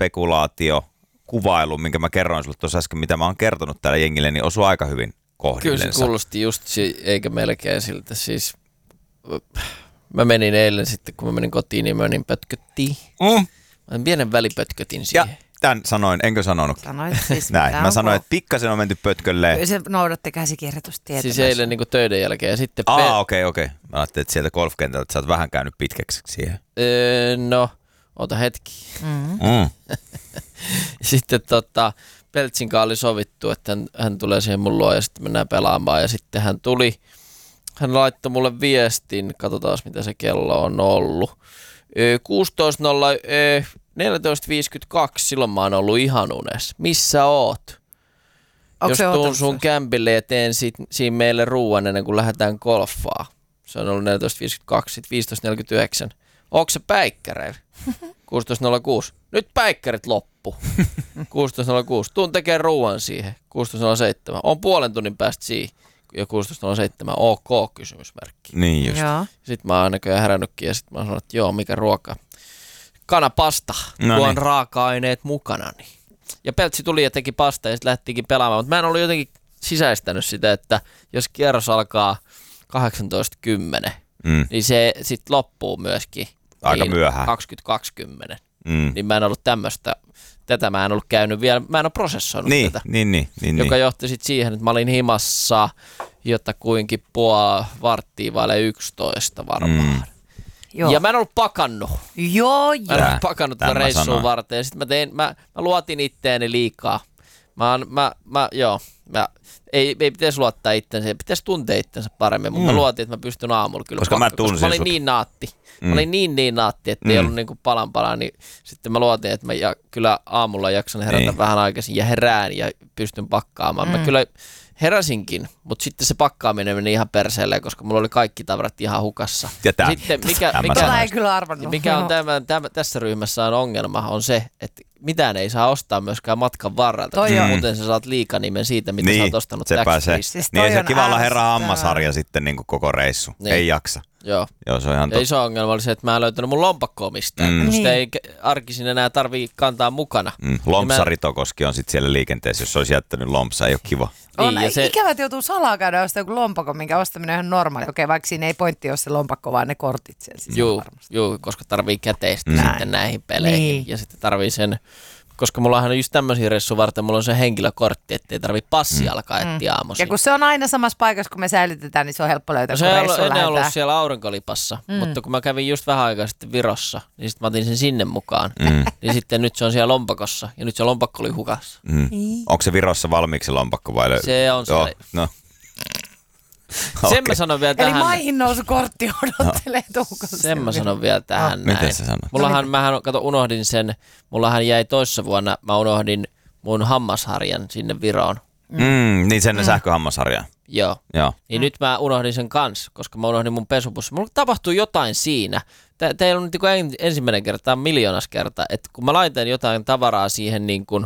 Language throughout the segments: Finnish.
spekulaatio, kuvailu, minkä mä kerroin sulle tuossa äsken, mitä mä oon kertonut täällä jengille, niin osuu aika hyvin kohdillensa. Kyllä se kuulosti just, eikä melkein siltä. Siis, mä menin eilen sitten, kun mä menin kotiin, niin mä menin pötköttiin. Mä pienen välipötkötin siihen. Ja tämän sanoin, enkö sanonut? Sanoit siis. Näin, mä sanoin, että pikkasen on menty pötkölleen. Se noudatti käsikirjoitustietä. Siis eilen niin kuin töiden jälkeen. Ja sitten okei. Mä ajattelin, että sieltä golfkentältä sä oot vähän käynyt pitkäksi siihen. No, ota hetki. Sitten Peltsin kanssa oli sovittu, että hän tulee siihen mun luo ja sitten mennään pelaamaan. Ja sitten hän tuli, hän laittoi mulle viestin, katsotaan mitä se kello on ollut. 14.52, silloin mä oon ollut ihan unes. Missä oot? Jos tuun sun kämpille ja teen siinä meille ruuan ennen kuin lähdetään golfaa. Se on ollut 14.52, sitten 15.49. Onko se päikkäreillä? 16.06. Nyt päikkärit loppu. 16.06. Tuun tekemään ruuan siihen. 16.07. On puolen tunnin päästä siihen. Ja 16.07. OK, kysymysmerkki. Niin just. Joo. Sitten mä oon näköjään herännytkin ja sitten mä sanon, että joo, mikä ruoka? Kanapasta, tuon raaka-aineet mukanani. Ja Peltsi tuli ja teki pasta ja sitten lähtiinkin pelaamaan. Mutta mä en ollut jotenkin sisäistänyt sitä, että jos kierros alkaa 18.10, niin se sitten loppuu myöskin. Aika myöhään. 20.20. Niin mä en ollut tätä mä en ollut käynyt vielä, mä en ole prosessoinut tätä. Niin. Joka johti sitten siihen, että mä olin himassa jotakuinkin varttia vaille 11 varmaan. Joo. Ja mä en ollut pakannut. Joo. Mä en ollut pakannut tätä reissuun varten. Ja sitten mä luotin itteeni liikaa. Ei pitäisi luottaa itsensä, pitäisi tuntea itsensä paremmin, mutta mä luotin, että mä pystyn aamulla kyllä. Koska mä tunsin mä olin niin naatti. Mä olin niin naatti, että ei ollut niin kuin palan, niin sitten mä luotin, että mä kyllä aamulla jaksan herätä vähän aikaisin ja herään ja pystyn pakkaamaan. Mä kyllä heräsinkin, mutta sitten se pakkaaminen meni ihan perseelleen, koska mulla oli kaikki tavarat ihan hukassa. Ja sitten ei kyllä arvannut. Mikä on tässä ryhmässä on ongelma, on se, että mitään ei saa ostaa myöskään matkan varrelta. Muuten sä saat liikanimen siitä, mitä sä oot ostanut tax-freesta. Siis niin ei se kiva olla herra hammasharja sitten niin kuin koko reissu. Niin. Ei jaksa. Joo, se on ihan iso ongelma oli se, että mä en löytänyt mun lompakkoa mistään. Sitä ei arkisin enää tarvii kantaa mukana. Lompsaritokoski on sitten siellä liikenteessä, jos olisi jättänyt lompsa, ei ole kiva. On ikävä, että joutuu salaa käydä ostaa joku lompakko, minkä ostaminen on ihan normaali. Okei, vaikka siinä ei pointti ole se lompakko, vaan ne kortit siellä. Joo, koska tarvii käteistä sitten näihin peleihin. Niin. Ja sitten tarvii sen, koska mullahan on just tämmöisiä reissuja varten, mulla on se henkilökortti, ettei tarvii passi alkaa etsiä aamuisin. Ja kun se on aina samassa paikassa, kun me säilytetään, niin se on helppo löytää, kun reissuun lähdetään. Se on ollut siellä aurinkolipassa, mutta kun mä kävin just vähän aikaa sitten Virossa, niin sitten mä otin sen sinne mukaan. Niin sitten nyt se on siellä lompakossa, ja nyt se lompakko oli hukassa. Onko se Virossa valmiiksi se lompakko vai? Se on siellä. No. Sen mä sanon vielä tähän. Eli maihin nousukortti odottelee Tuukossa. Sen mä sanon vielä tähän näin. Miten sä sanot? Unohdin sen, mullahan jäi toissa vuonna, mä unohdin mun hammasharjan sinne Viroon. Niin sen sähköhammasharjan. Joo. Niin nyt mä unohdin sen kanssa, koska mä unohdin mun pesupussin. Mulla tapahtui jotain siinä. Tää ei ollut niin ensimmäinen kerta, tämä on miljoonas kerta, että kun mä laitan jotain tavaraa siihen niin kuin,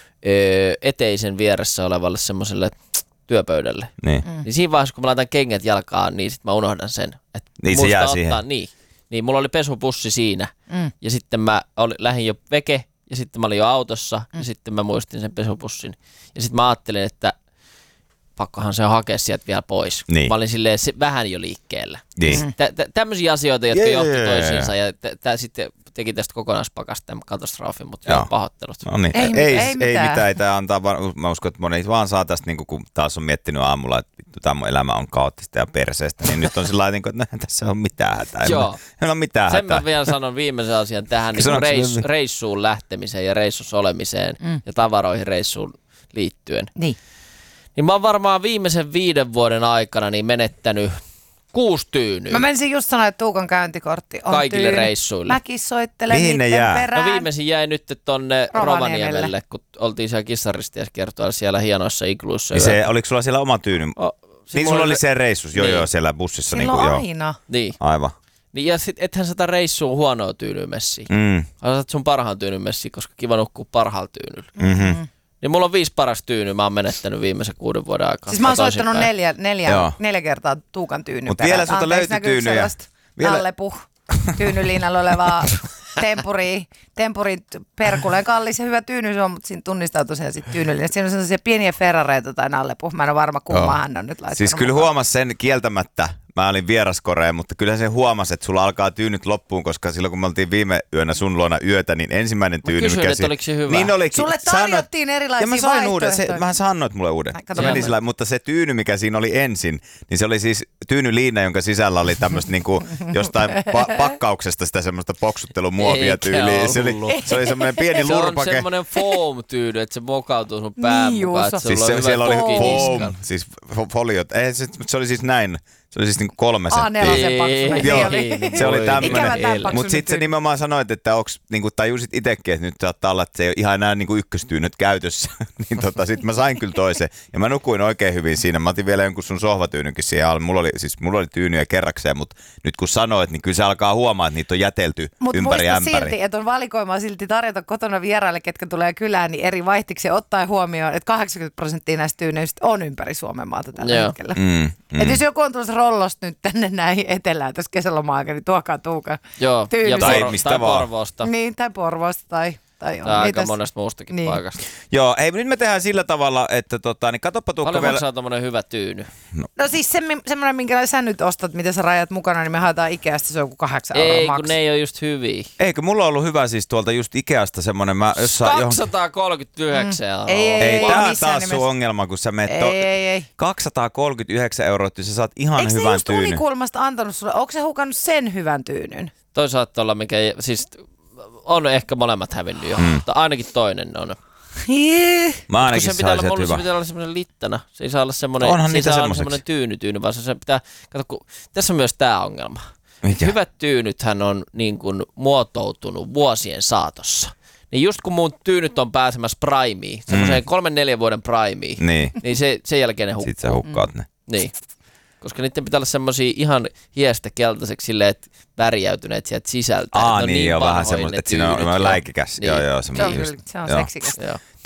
eteisen vieressä olevalle semmoiselle työpöydälle. Niin siinä vaiheessa, kun mä laitan kengät jalkaan, niin sit mä unohdan sen. Että niin se jää siihen. Niin, mulla oli pesupussi siinä. Ja sitten mä lähdin jo veke, ja sitten mä olin jo autossa, ja sitten mä muistin sen pesupussin. Ja sitten mä ajattelin, että pakkohan se on hakea sieltä vielä pois. Niin. Mä olin silleen vähän jo liikkeellä. Niin. Tämmöisiä asioita, jotka johti toisiinsa, ja sitten teki tästä kokonaispakasta tämän katastrofin, mutta pahoittelut. No niin. Ei mitään. Tämä antaa, mä uskon, että moni vaan saa tästä, niin kun taas on miettinyt aamulla, että tämä mun elämä on kaoottista ja perseestä, niin nyt on sillä lailla, että tässä on mitään hätää. Ei ole mitään hätää. Sen mä vielä sanon viimeisen asian tähän niin reissuun lähtemiseen ja reissussa olemiseen ja tavaroihin reissuun liittyen. Niin mä oon varmaan viimeisen 5 vuoden aikana niin menettänyt 6 tyynyä. Mä menisin just sanoa, että Tuukan käyntikortti on kaikille tyyny. Reissuille. Mäkin soittelen mihin niiden perään. No viimeisin jäi nyt tonne Rovaniemelle, kun oltiin siellä kissaristieskiertoilla siellä hienoissa igluissa. Niin oliko sulla siellä oma tyyny? Niin sulla oli se reissus, joo, siellä bussissa. Silloin aina. Niin. Aivan. Niin ja sit ethän sä reissuun huonoa tyynyä messiin. Saat sun parhaan tyynyn messiin, koska kiva nukkuu parhaalla tyynyllä. Niin mulla on 5 paras tyyny, mä oon menettänyt viimeisen 6 vuoden aikaa. Siis mä oon soittanut 4 kertaa Tuukan tyynyn perään. Mut vielä sulta löytyi tyynyjä. Nallepuh tyynyliinalla olevaa tempurin perkuleen kallis ja hyvä tyyny se on, mutta siinä tunnistaa tosiaan sitten tyynyllinen. Siinä on sellaisia pieniä Ferrareita tai nallepuh. Mä en ole varma, kummaa hän on nyt laittanut. Siis kyllä huomasi sen kieltämättä. Mä olin vieraskorea, mutta kyllä se huomasi, että sulla alkaa tyynyt loppuun, koska silloin kun me oltiin viime yönä sun luona yötä, niin ensimmäinen tyyny, mikä kysyin, että oliko se hyvä? Niin olikin. Sulle tarjottiin erilaisia vaihtoehtoja. Mähän sanoit mulle uuden. Mutta se tyyny, mikä siinä oli ensin, niin se oli siis tyynyliina, jonka sisällä oli tämmöistä niinku jostain pakkauksesta sitä semmoista poksuttelumuovia tyyliä. Se oli semmoinen pieni lurpake. Se on semmoinen foam-tyyny, että se mokautuu sun pään mukaan. Siis siellä oli foam, siis foliot. Se oli siis näin. Se oli siis niinku 3 senttiä. Se oli tämmönen. Mutta sitten se nimenomaan sanoit, että niinku, tajusit itsekin, että nyt saattaa olla, että se ei ole ihan enää niinku ykköstyynyt käytössä. Niin sitten mä sain kyllä toisen. Ja mä nukuin oikein hyvin siinä. Mä otin vielä jonkun sun sohvatyynynkin siihen alle. Mulla oli tyynyjä kerrakseen, mutta nyt kun sanoit, niin kyllä se alkaa huomaa, että niitä on jätelty ympäri ämpäri. Mutta silti, että on valikoimaa silti tarjota kotona vieraille, ketkä tulee kylään, niin eri vaihtiksi ottaen huomioon, että 80% näistä tyyneistä on ympäri Suomen maata tällä hetkellä. Että jos joku on tulossa rollosta nyt tänne näihin etelään tässä kesälomaa-aikaa, niin tuokaa tuukaan. Joo, tai mistä vaan. Porvoosta. Niin, tai Porvoosta tai on aika monesta muustakin paikasta. Joo, hei, nyt me tehdään sillä tavalla, että niin katoppa Tuukka vielä. Paljon maksaa tommonen hyvä tyyny? No siis semmoinen, minkä sä nyt ostat, mitä sä rajat mukana, niin me haetaan Ikeasta, se on joku 8 € Ei, maks. kun ne ei ole just hyviä. Eikö, mulla on ollut hyvä siis tuolta just Ikeasta semmonen, 239 €. Ei, tää on taas sun ongelma, kun sä meet 239 €, että sä saat ihan eikö hyvän just tyynyn. Unikulmasta antanut sulle, onko se hukannut sen hyvän tyynyn? Toi saattaa olla mikä, siis on ehkä molemmat hävinnyt jo, mutta ainakin toinen on. Mä ainakin saisin hyvä. Se pitää olla semmoinen littana. Se ei saa olla semmoinen, semmoinen tyyny, vaan se pitää, kato, kun, tässä on myös tää ongelma. Hyvät tyynythän on niin kuin muotoutunut vuosien saatossa. Niin just kun mun tyynyt on pääsemässä primeen, semmoiseen 3-4 vuoden primeen, niin sen jälkeen ne hukkuu. Sitten sä hukkaat ne. Niin. Koska niiden pitää olla semmosia ihan hiestä keltaiseksi silleen, että värjäytyneet sieltä sisältä. Niin on vähän semmoista, että siinä on läikikäs. Niin. Joo, se on seksikäs.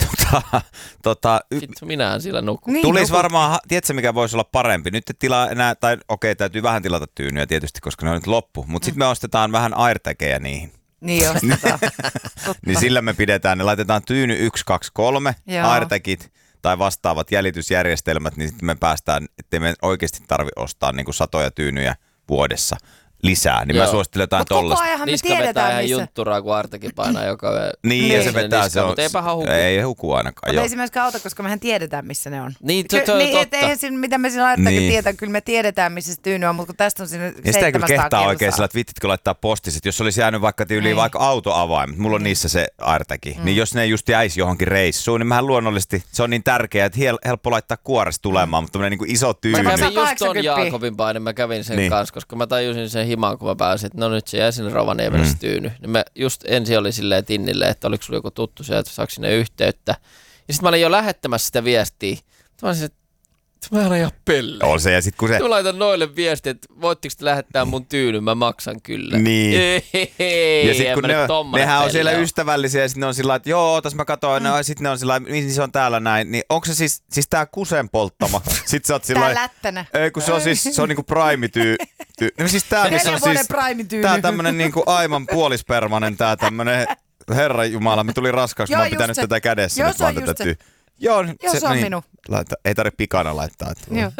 Sitten minähän sillä nukkuu. Niin, tulisi varmaan, tiedätkö mikä voisi olla parempi? Nyt et tilaa enää, tai okei, täytyy vähän tilata tyynyjä tietysti, koska ne on nyt loppu. Mutta sitten me ostetaan vähän airtageja niihin. Niin ostetaan. Niin sillä me pidetään, ne laitetaan tyyny 1, 2, 3, airtagit tai vastaavat jäljitysjärjestelmät, niin sitten me päästään, ettei me oikeasti tarvitse ostaa niin kuin satoja tyynyjä vuodessa lisää. Niin mä suosittelen jotain tollasta. Niska vetää ihan juntturaa, kun Artakin painaa joka yö. Niin, ja se vetää, se on. Mutta eipähän huku. Ei huku ainakaan. Mutta ei se myöskään auta, koska mehän tiedetään, missä ne on. Niin, se on totta. Eihän siinä, mitä me siinä Artakin tietää, kyllä me tiedetään, missä se tyyny on, mutta kun tästä on siinä 700 ja sitä ei kyllä kehtaa kilsaa. oikein sillä, että vittitkö laittaa postiset. Jos olisi jäänyt vaikka tyyliin vaikka autoavaimet, mulla on niissä se Artagi, niin jos ne just jäisi johonkin reissuun, niin mähän luonnollisesti, se on niin tärkeää, että helppo laittaa kuoresta tulemaan, mutta tämmöinen niin iso tyyny. Mä kävin just ton Jaakobin painin, mä kävin sen kanssa, koska mä tajusin sen himaan, kun mä pääsin, että no nyt se jäi sinne Rovaniemelle se tyyny. Niin mä just ensin oli silleen Tinnille, että oliko sulla joku tuttu se, että saako sinne yhteyttä. Ja sitten mä olin jo lähettämässä sitä viestiä. Mä olisin, että mä olen ihan pelle. On se, ja sit kun se... Mä laitan noille viestiä, että voitteko te lähettää mun tyynyn, mä maksan kyllä. Niin. Ja sit kun nehän on siellä ystävällisiä, ja sitten ne on sillä että joo, tässä mä katsoin, ja sitten ne on sillä niin se on täällä näin. Niin onko se siis tää kusen polttama? Sitten sä oot sillä tää lättänä. Ei, kun se on siis, se on niinku prime-tyy. No siis tää, missä on siis, tää tämmönen niinku aivan puolispermanen, tää tämmönen, herranjumala, me tuli raskaaksi, mä oon pitänyt tätä kädessä nyt vaan tätä tyy. Joo, se on minun. Ei tarvitse pikana laittaa.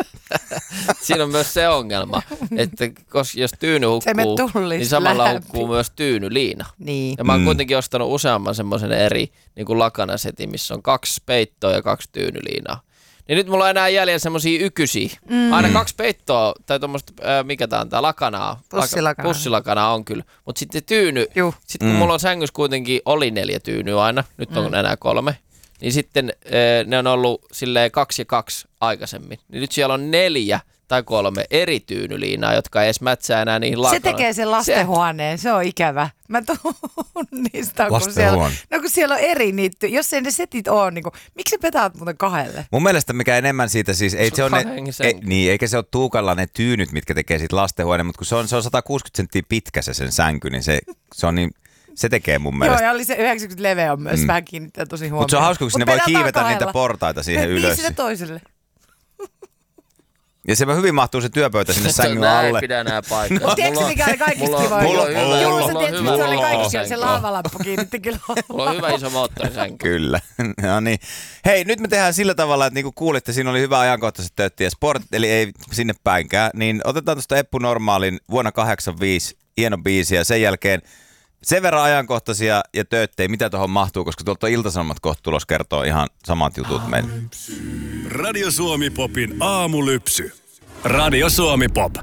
Siinä on myös se ongelma, että jos tyyny hukkuu, niin samalla hukkuu myös tyynyliina. Niin. Ja mä oon kuitenkin ostanut useamman semmoisen eri niin kuin lakanasetin, missä on 2 peittoa ja 2 tyynyliinaa. Niin nyt mulla on enää jäljellä semmosia ykysiä. Aina 2 peittoa tai tommoista, mikä tää on, tää lakanaa. Pussilakanaa on kyllä. Mut sitten tyyny, sit kun mulla on sängyssä kuitenkin oli 4 tyynyä aina, nyt on enää 3. Niin sitten ne on ollut silleen 2 ja 2 aikaisemmin. Niin nyt siellä on 4 tai 3 eri tyynyliinaa, jotka ei edes mätsää enää niihin lakanoihin. Se tekee sen lastenhuoneen, se on ikävä. Mä tunnistan, kun siellä on eri niitä. Jos ei ne setit ole, niin kuin, miksi petaat muuten 2? Mun mielestä mikä enemmän siitä siis, ei se on eikä se ole Tuukalla ne tyynyt, mitkä tekee siitä lastenhuoneen, mutta kun se on 160 senttiä pitkä sen sänky, niin se on niin... Se tekee mun mielestä. Joo, ja oli se 90 leveä on myös vähän kiinnittää tosi huomioon. Mutta se on hauska, kun sinne voi kiivetä niitä portaita siihen ylös. Niin sinne toiselle. Ja se hyvin mahtuu se työpöytä sinne sängyn alle. Mä en pidä nää paikkaa. Mutta tiedätkö mikä oli kaikista kivoin? Juu, sä tiedät, että se oli kaikista se laavalappu kiinnitti kyllä. Mulla on hyvä iso moottorisänky. Kyllä. No niin. Hei, nyt me tehdään sillä tavalla, että niinku kuulitte, siinä oli hyvä ajankohtaiset Töötti ja Sport, eli ei sinne päinkään. Niin otetaan tuosta Eppu Normaalin vuonna 85 hieno biisi ja sen jälkeen sen verran ajankohtaisia ja tööttejä, mitä tuohon mahtuu, koska tuolta Ilta-Sanomat kohta tulos kertoo ihan samat jutut meille. Radio Suomi Popin aamulypsy. Radio Suomi Pop.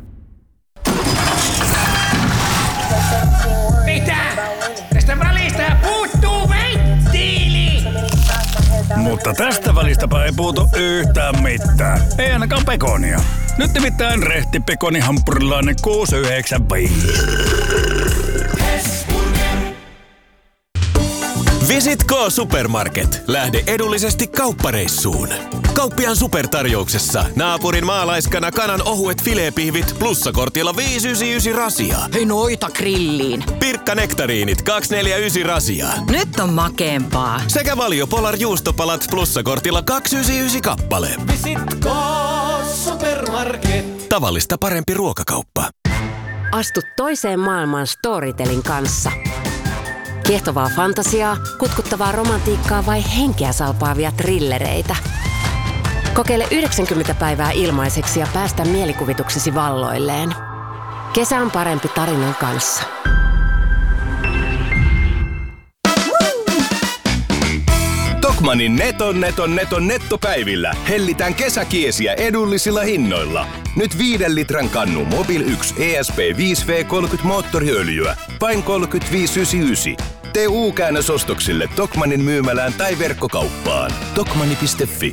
Mitä? Tästä välistä puuttuu venttiili! Mutta tästä välistäpä ei puutu yhtään mitään. Ei ainakaan pekonia. Nyt nimittäin rehti pekonihampurilainen 695. Visit K-Supermarket. Lähde edullisesti kauppareissuun. Kauppiaan supertarjouksessa naapurin maalaiskana kanan ohuet fileepihvit plussakortilla 599 rasia. Hei noita grilliin. Pirkka nektariinit 249 rasia. Nyt on makeempaa. Sekä Valio Polar juustopalat plussakortilla 299 kappale. Visit K-Supermarket. Tavallista parempi ruokakauppa. Astu toiseen maailmaan Storytelin kanssa. Kiehtovaa fantasiaa, kutkuttavaa romantiikkaa vai henkeä salpaavia trillereitä. Kokeile 90 päivää ilmaiseksi ja päästä mielikuvituksesi valloilleen. Kesä on parempi tarinan kanssa. Tokmannin nettopäivillä hellitään kesäkiesiä edullisilla hinnoilla. Nyt 5 litran kannu Mobil 1 ESP 5V30 moottoriöljyä, vain 35,99. Tee U-käännös ostoksille Tokmannin myymälään tai verkkokauppaan. Tokmanni.fi.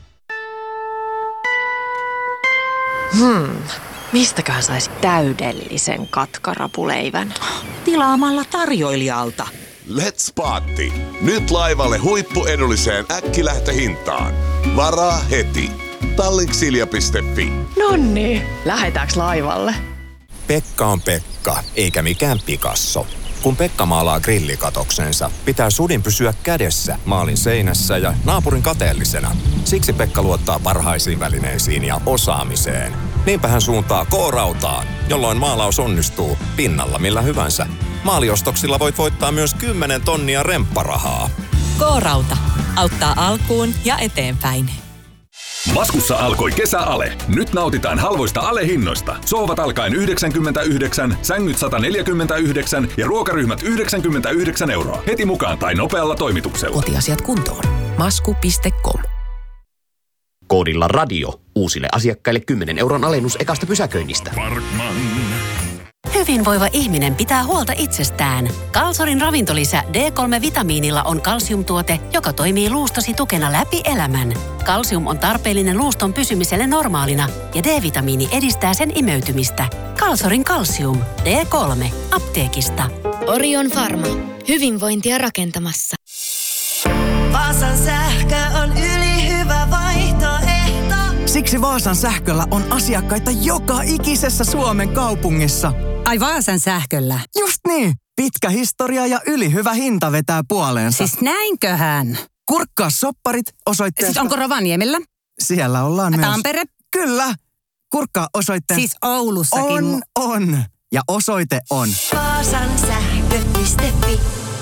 Mistäköhän saisi täydellisen katkarapuleivän? Tilaamalla tarjoilijalta. Let's Party. Nyt laivalle huippuedulliseen äkkilähtöhintaan. Varaa heti. Tallinksilja.fi. Nonni, lähetäänkö laivalle? Pekka on Pekka, eikä mikään Picasso. Kun Pekka maalaa grillikatoksensa, pitää sudin pysyä kädessä maalin seinässä ja naapurin kateellisena. Siksi Pekka luottaa parhaisiin välineisiin ja osaamiseen. Niinpä hän suuntaa K-rautaan, jolloin maalaus onnistuu pinnalla millä hyvänsä. Maaliostoksilla voit voittaa myös 10 tonnia rempparahaa. K-rauta auttaa alkuun ja eteenpäin. Maskussa alkoi kesäale. Nyt nautitaan halvoista alehinnoista. Sohvat alkaen 99, sängyt 149 ja ruokaryhmät 99 €. Heti mukaan tai nopealla toimituksella. Kotiasiat kuntoon. Masku.com. Koodilla radio. Uusille asiakkaille 10 € alennus ekasta pysäköinnistä. Hyvinvoiva ihminen pitää huolta itsestään. Kalsorin ravintolisä D3-vitamiinilla on kalsiumtuote, joka toimii luustosi tukena läpi elämän. Kalsium on tarpeellinen luuston pysymiselle normaalina ja D-vitamiini edistää sen imeytymistä. Kalsorin kalsium. D3. Apteekista. Orion Pharma. Hyvinvointia rakentamassa. Vaasan sähkö on ylihyvä vaihtoehto. Siksi Vaasan sähköllä on asiakkaita joka ikisessä Suomen kaupungissa. Ai Vaasan sähköllä? Just niin. Pitkä historia ja ylihyvä hinta vetää puoleensa. Siis näinköhän? Kurkkaa sopparit osoitteesta. Siis onko Rovaniemellä? Siellä ollaan myös. Tampere? Kyllä. Kurkkaa osoitteesta. Siis Oulussakin. On. Ja osoite on Vaasan sähkö.fi.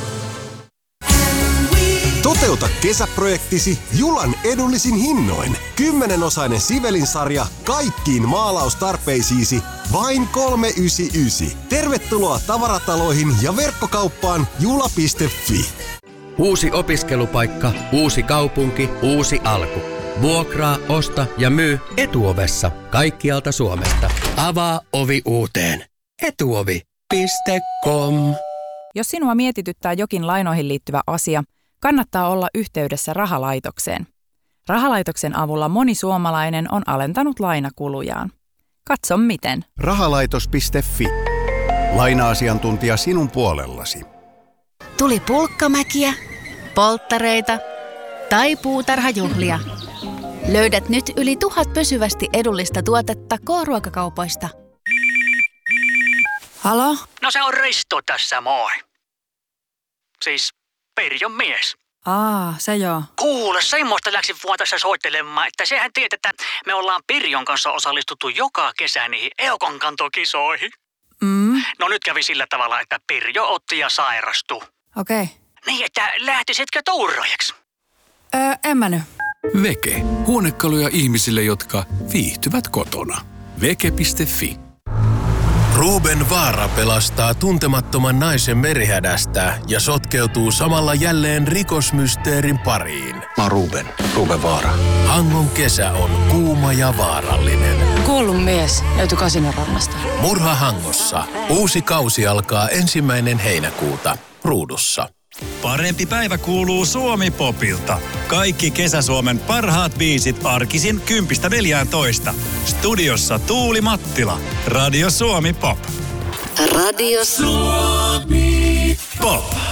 Toteuta kesäprojektisi Julan edullisin hinnoin. 10-osainen Sivelin-sarja kaikkiin maalaustarpeisiisi vain 399. Tervetuloa tavarataloihin ja verkkokauppaan jula.fi. Uusi opiskelupaikka, uusi kaupunki, uusi alku. Vuokraa, osta ja myy Etuovessa kaikkialta Suomesta. Avaa ovi uuteen. Etuovi.com. Jos sinua mietityttää jokin lainoihin liittyvä asia, kannattaa olla yhteydessä Rahalaitokseen. Rahalaitoksen avulla moni suomalainen on alentanut lainakulujaan. Katso miten. Rahalaitos.fi. Laina-asiantuntija sinun puolellasi. Tuli pulkkamäkiä, polttareita tai puutarhajuhlia. Löydät nyt yli 1000 pysyvästi edullista tuotetta K-ruokakaupoista. Halo? No se on Risto tässä, moi. Siis Perjon mies. Se joo. Kuule, semmoista läksin vaan tässä soittelemaan, että sehän tiedät, että me ollaan Pirjon kanssa osallistuttu joka kesä niihin Eukonkantokisoihin. No nyt kävi sillä tavalla, että Pirjo otti ja sairastui. Okei. Niin, että lähtisitkö tuuraajaksi? En mä nyt. Veke. Huonekaluja ihmisille, jotka viihtyvät kotona. Veke.fi. Ruben Vaara pelastaa tuntemattoman naisen merihädästä ja sotkeutuu samalla jälleen rikosmysteerin pariin. Mä oon Ruben Vaara. Hangon kesä on kuuma ja vaarallinen. Kuollut mies löytyi Kasinorannasta. Murha Hangossa. Uusi kausi alkaa 1. heinäkuuta Ruudussa. Parempi päivä kuuluu Suomi-popilta. Kaikki Kesä-Suomen parhaat biisit arkisin 10-14. Studiossa Tuuli Mattila. Radio Suomi Pop. Radio Suomi Pop.